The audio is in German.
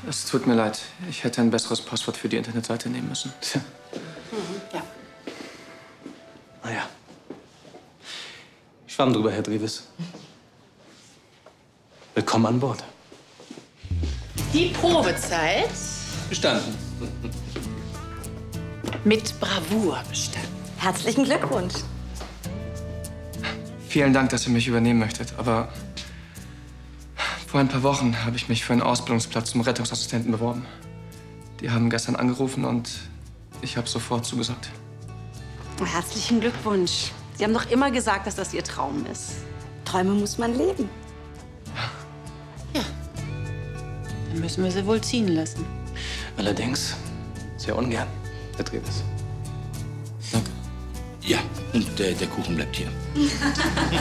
Es tut mir leid. Ich hätte ein besseres Passwort für die Internetseite nehmen müssen. Tja. Ja. Naja. Schwamm drüber, Herr Dreves. Willkommen an Bord. Die Probezeit Bestanden. mit Bravour bestanden. Herzlichen Glückwunsch. Vielen Dank, dass ihr mich übernehmen möchtet, aber vor ein paar Wochen habe ich mich für einen Ausbildungsplatz zum Rettungsassistenten beworben. Die haben gestern angerufen und ich habe sofort zugesagt. Herzlichen Glückwunsch. Sie haben doch immer gesagt, dass das Ihr Traum ist. Träume muss man leben. Dann müssen wir sie wohl ziehen lassen. Allerdings sehr ungern, Herr Dreves. Danke. Ja, und der Kuchen bleibt hier.